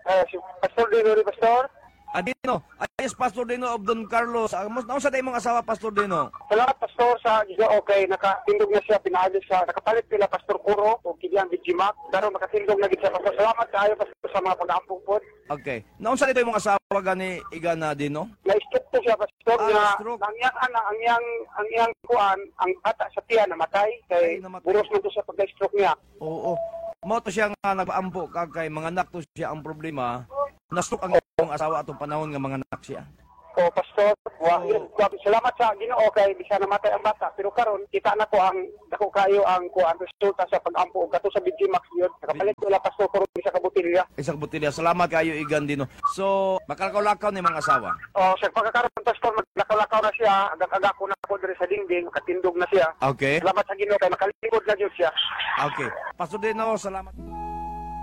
Si Pastor Dino, Pastor. Dino, ayos Pastor Dino of Don Carlos. Naon sa mong asawa Pastor Dino? Salamat Pastor sa Ginoo kay nakatindog na siya pinaagos sa nakapalit pila Pastor Kuro o kiyang Bijimak pero nakatindog na gid siya Pastor. Salamat kaayo Pastor sa mga pag-ampong pod. Okay. Naon sa mong asawa gani Igana Dino? Na-stroke po siya Pastor stroke. ang iyang kuan ang bata sa tiyan namatay kay buros man to sa pagka-stroke niya. Oo. Mo to siya nga nagpaampo kay mga anak to siya ang problema. Nastroke ang asawa atong panahon nga mga anak siya. O Pastor, salamat sa Ginoo kay di siya namatay ang bata pero karon kita na ko ang dako kayo ang kuan resulta sa pag-ampo kato sa Bijimax yun. Nakapalit wala Pastor Kuro sa kabutilya. Isang butilya. Salamat kayo Igan Dino. So, makalakaw-lakaw ni mga asawa. Sa pagkakaroon Pastor, maglakaw-lakaw na siya, agak-agak ko na po diri sa dingding, makatindog na siya. Okay. Salamat sa Ginoo kay makalikod na jud siya. Okay. Pastor Dino, salamat.